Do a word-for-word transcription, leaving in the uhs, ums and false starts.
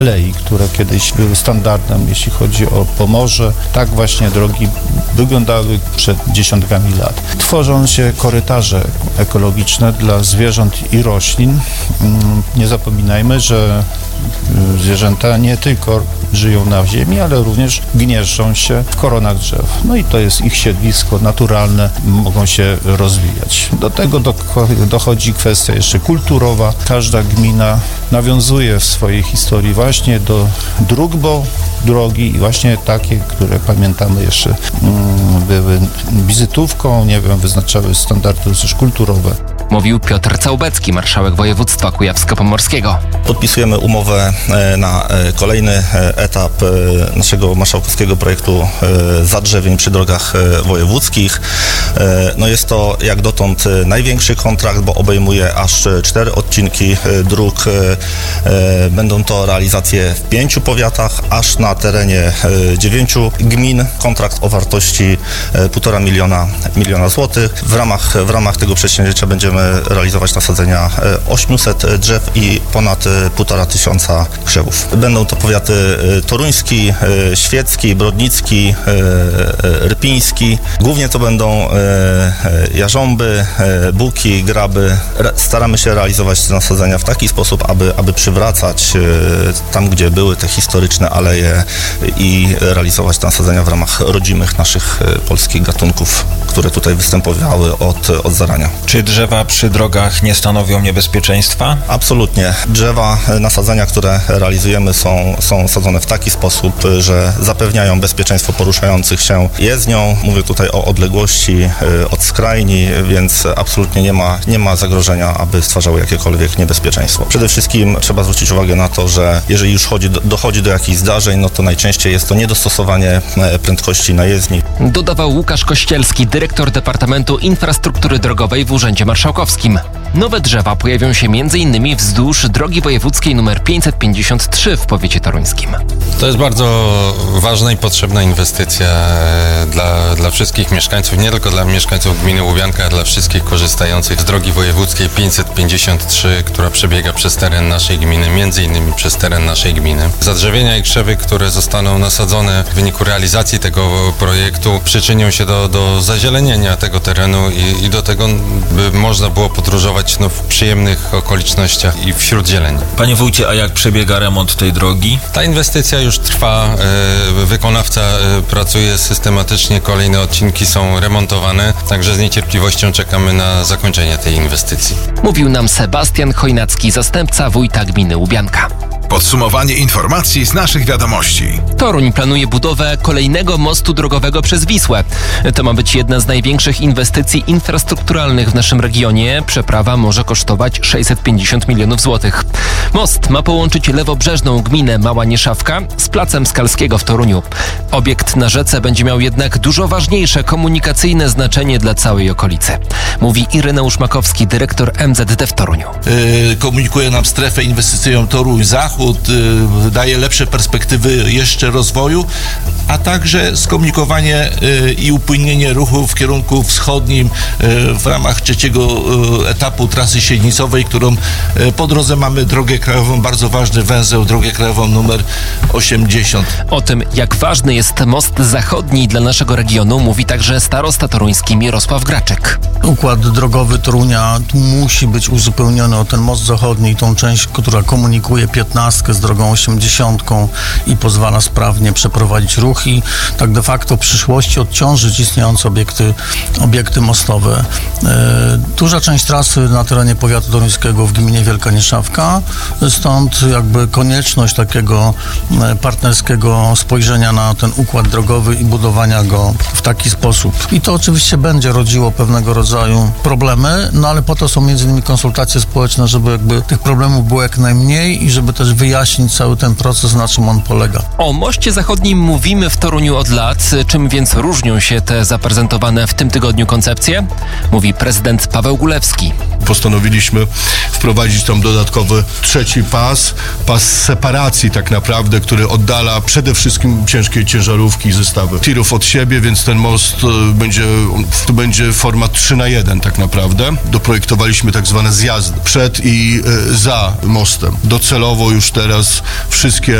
kolei, które kiedyś były standardem, jeśli chodzi o Pomorze. Tak właśnie drogi wyglądały przed dziesiątkami lat. Tworzą się korytarze ekologiczne dla zwierząt i roślin. Nie zapominajmy, że zwierzęta nie tylko żyją na ziemi, ale również gnieżdżą się w koronach drzew. No i to jest ich siedlisko naturalne, mogą się rozwijać. Do tego dochodzi kwestia jeszcze kulturowa. Każda gmina nawiązuje w swojej historii właśnie do dróg, bo drogi właśnie takie, które pamiętamy jeszcze były wizytówką, nie wiem, wyznaczały standardy też kulturowe. Mówił Piotr Całbecki, marszałek województwa kujawsko-pomorskiego. Podpisujemy umowę na kolejny etap naszego marszałkowskiego projektu zadrzewień przy drogach wojewódzkich. No jest to jak dotąd największy kontrakt, bo obejmuje aż cztery odcinki dróg. Będą to realizacje w pięciu powiatach, aż na terenie dziewięciu gmin. Kontrakt o wartości półtora miliona, miliona złotych. W ramach, w ramach tego przedsięwzięcia będziemy realizować nasadzenia osiemset drzew i ponad półtora tysiąca krzewów. Będą to powiaty toruński, świecki, brodnicki, rypiński. Głównie to będą jarząby, buki, graby. Staramy się realizować te nasadzenia w taki sposób, aby, aby przywracać tam, gdzie były te historyczne aleje i realizować te nasadzenia w ramach rodzimych naszych polskich gatunków, które tutaj występowały od, od zarania. Czy drzewa przy drogach nie stanowią niebezpieczeństwa? Absolutnie. Drzewa, nasadzenia, które realizujemy są, są sadzone w taki sposób, że zapewniają bezpieczeństwo poruszających się jezdnią. Mówię tutaj o odległości od skrajni, więc absolutnie nie ma, nie ma zagrożenia, aby stwarzały jakiekolwiek niebezpieczeństwo. Przede wszystkim trzeba zwrócić uwagę na to, że jeżeli już chodzi, dochodzi do jakichś zdarzeń, no to najczęściej jest to niedostosowanie prędkości na jezdni. Dodawał Łukasz Kościelski, dyrektor Departamentu Infrastruktury Drogowej w Urzędzie Marszałkowskim. Nowe drzewa pojawią się między innymi wzdłuż drogi wojewódzkiej nr pięćset pięćdziesiąt trzy w powiecie toruńskim. To jest bardzo ważna i potrzebna inwestycja dla, dla wszystkich mieszkańców, nie tylko dla mieszkańców gminy Łubianka, ale dla wszystkich korzystających z drogi wojewódzkiej pięćset pięćdziesiąt trzy, która przebiega przez teren naszej gminy, między innymi przez teren naszej gminy. Zadrzewienia i krzewy, które zostaną nasadzone w wyniku realizacji tego projektu, przyczynią się do, do zazielenienia tego terenu i, i do tego, by można było podróżować no, w przyjemnych okolicznościach i wśród zieleni. Panie wójcie, a jak przebiega remont tej drogi? Ta inwestycja już trwa, e, wykonawca e, pracuje systematycznie, kolejne odcinki są remontowane, także z niecierpliwością czekamy na zakończenie tej inwestycji. Mówił nam Sebastian Chojnacki, zastępca wójta gminy Łubianka. Podsumowanie informacji z naszych wiadomości. Toruń planuje budowę kolejnego mostu drogowego przez Wisłę. To ma być jedna z największych inwestycji infrastrukturalnych w naszym regionie. Przeprawa może kosztować sześćset pięćdziesiąt milionów złotych. Most ma połączyć lewobrzeżną gminę Mała Nieszawka z Placem Skalskiego w Toruniu. Obiekt na rzece będzie miał jednak dużo ważniejsze komunikacyjne znaczenie dla całej okolicy. Mówi Ireneusz Makowski, dyrektor M Z D w Toruniu. Yy, komunikuje nam strefę inwestycyjną Toruń-Zachód, daje lepsze perspektywy jeszcze rozwoju, a także skomunikowanie i upłynienie ruchu w kierunku wschodnim w ramach trzeciego etapu trasy Siednicowej, którą po drodze mamy drogę krajową, bardzo ważny węzeł, drogę krajową numer osiemdziesiąt. O tym, jak ważny jest most zachodni dla naszego regionu, mówi także starosta toruński Mirosław Graczyk. Układ drogowy Torunia musi być uzupełniony o ten most zachodni i tą część, która komunikuje piętnastkę z drogą osiemdziesiątką i pozwala sprawnie przeprowadzić ruch i tak de facto w przyszłości odciążyć istniejące obiekty, obiekty mostowe. E, duża część trasy na terenie powiatu toruńskiego w gminie Wielka Nieszawka, stąd jakby konieczność takiego partnerskiego spojrzenia na ten układ drogowy i budowania go w taki sposób. I to oczywiście będzie rodziło pewnego rodzaju problemy, no ale po to są między innymi konsultacje społeczne, żeby jakby tych problemów było jak najmniej i żeby też wyjaśnić cały ten proces, na czym on polega. O moście zachodnim mówimy w Toruniu od lat. Czym więc różnią się te zaprezentowane w tym tygodniu koncepcje? Mówi prezydent Paweł Gulewski. Postanowiliśmy wprowadzić tam dodatkowy trzeci pas, pas separacji tak naprawdę, który oddala przede wszystkim ciężkie ciężarówki i zestawy tirów od siebie, więc ten most e, będzie, to będzie format trzy na jeden tak naprawdę. Doprojektowaliśmy tak zwane zjazdy przed i e, za mostem. Docelowo już teraz wszystkie